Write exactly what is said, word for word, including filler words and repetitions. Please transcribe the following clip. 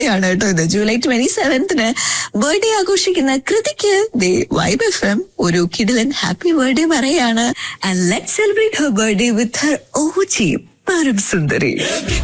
ാണ് കേട്ടോ ഇത്. ജൂലൈ ട്വന്റി സെവൻത്തിന് ബർത്ത്ഡേ ആഘോഷിക്കുന്ന കൃതിക്ക് ദേ വൈബ് എഫ് എം ഒരു കിടിലൻ ഹാപ്പി ബർത്ത്ഡേ പറയാണ്. And let's celebrate Har birthday വിത്ത് ഹർ ഓജി പരം സുന്ദരി.